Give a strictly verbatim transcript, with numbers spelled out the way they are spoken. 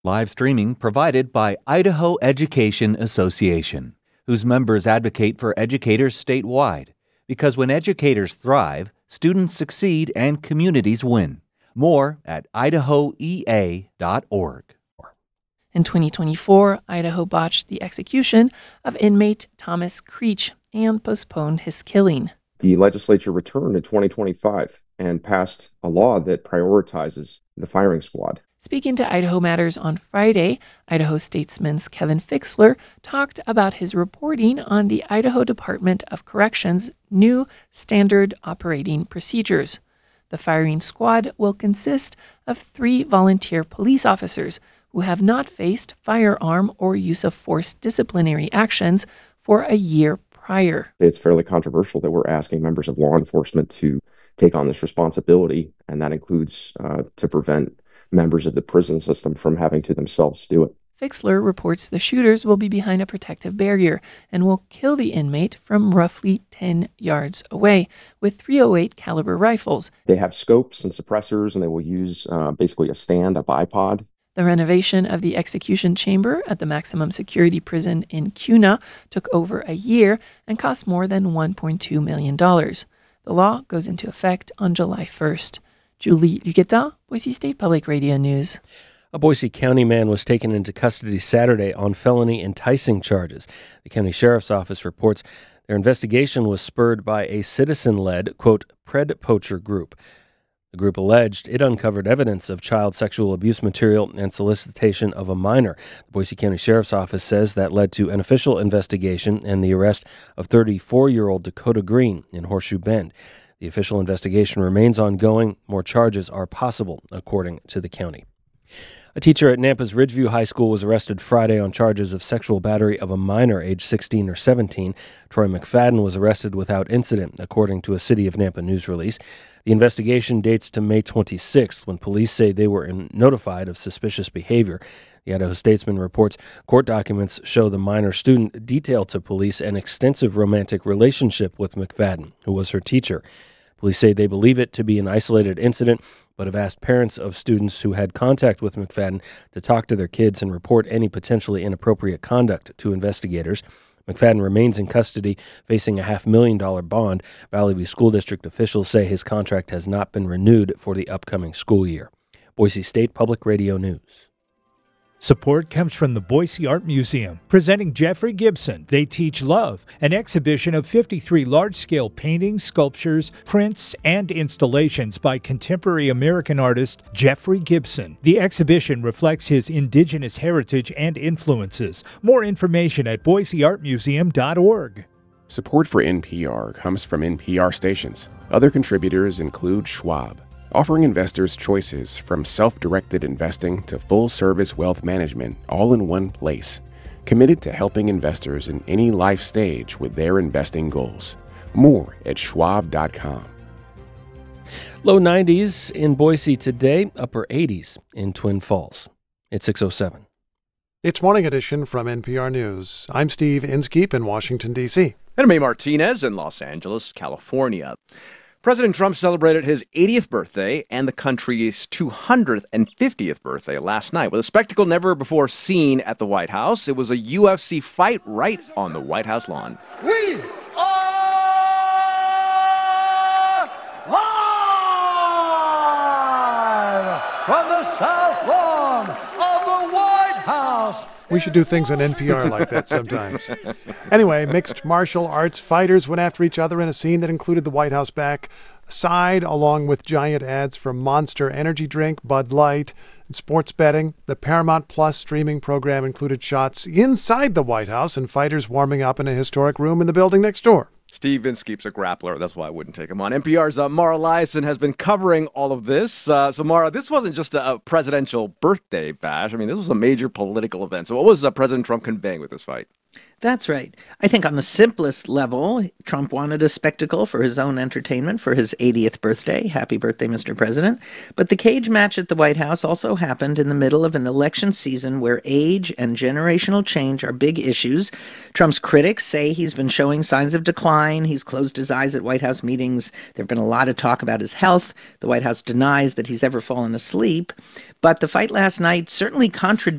Live streaming provided by Idaho Education Association, whose members advocate for educators statewide. Because when educators thrive, students succeed and communities win. More at idaho e a dot org. In twenty twenty-four, Idaho botched the execution of inmate Thomas Creech and postponed his killing. The legislature returned in twenty twenty-five and passed a law that prioritizes the firing squad. Speaking to Idaho Matters on Friday, Idaho Statesman's Kevin Fixler talked about his reporting on the Idaho Department of Corrections' new standard operating procedures. The firing squad will consist of three volunteer police officers who have not faced firearm or use of force disciplinary actions for a year prior. It's fairly controversial that we're asking members of law enforcement to take on this responsibility, and that includes uh, to prevent members of the prison system from having to themselves do it. Fixler reports the shooters will be behind a protective barrier and will kill the inmate from roughly ten yards away with three oh eight caliber rifles. They have scopes and suppressors, and they will use uh, basically a stand, a bipod. The renovation of the execution chamber at the maximum security prison in Kuna took over a year and cost more than one point two million dollars. The law goes into effect on July first. Julie Luqueta, Boise State Public Radio News. A Boise County man was taken into custody Saturday on felony enticing charges. The county sheriff's office reports their investigation was spurred by a citizen-led, quote, pred poacher group. The group alleged it uncovered evidence of child sexual abuse material and solicitation of a minor. The Boise County Sheriff's Office says that led to an official investigation and the arrest of thirty-four-year-old Dakota Green in Horseshoe Bend. The official investigation remains ongoing. More charges are possible, according to the county. A teacher at Nampa's Ridgeview High School was arrested Friday on charges of sexual battery of a minor aged sixteen or seventeen. Troy McFadden was arrested without incident, according to a City of Nampa news release. The investigation dates to May twenty-sixth, when police say they were in- notified of suspicious behavior. The Idaho Statesman reports court documents show the minor student detailed to police an extensive romantic relationship with McFadden, who was her teacher. Police say they believe it to be an isolated incident, but have asked parents of students who had contact with McFadden to talk to their kids and report any potentially inappropriate conduct to investigators. McFadden remains in custody, facing a half million dollar bond. Valley View School District officials say his contract has not been renewed for the upcoming school year. Boise State Public Radio News. Support comes from the Boise Art Museum, presenting Jeffrey Gibson, They Teach Love, an exhibition of fifty-three large-scale paintings, sculptures, prints, and installations by contemporary American artist Jeffrey Gibson. The exhibition reflects his indigenous heritage and influences. More information at boise art museum dot org. Support for N P R comes from N P R stations. Other contributors include Schwab, offering investors choices from self-directed investing to full-service wealth management all in one place. Committed to helping investors in any life stage with their investing goals. More at schwab dot com. Low nineties in Boise today, upper eighties in Twin Falls. It's six oh seven. It's Morning Edition from N P R News. I'm Steve Inskeep in Washington, D C And I'm May Martinez in Los Angeles, California. President Trump celebrated his eightieth birthday and the country's two hundred fiftieth birthday last night with a spectacle never before seen at the White House. It was a U F C fight right on the White House lawn. We are live from the South Lawn of the White House. We should do things on N P R like that sometimes. Anyway, mixed martial arts fighters went after each other in a scene that included the White House back side, along with giant ads for Monster Energy Drink, Bud Light, and sports betting. The Paramount Plus streaming program included shots inside the White House and fighters warming up in a historic room in the building next door. Steve Inskeep's a grappler. That's why I wouldn't take him on. N P R's uh, Mara Liasson has been covering all of this. Uh, so, Mara, this wasn't just a, a presidential birthday bash. I mean, this was a major political event. So what was uh, President Trump conveying with this fight? That's right. I think on the simplest level, Trump wanted a spectacle for his own entertainment for his eightieth birthday. Happy birthday, Mister President. But the cage match at the White House also happened in the middle of an election season where age and generational change are big issues. Trump's critics say he's been showing signs of decline. He's closed his eyes at White House meetings. There have been a lot of talk about his health. The White House denies that he's ever fallen asleep. But the fight last night certainly contradicts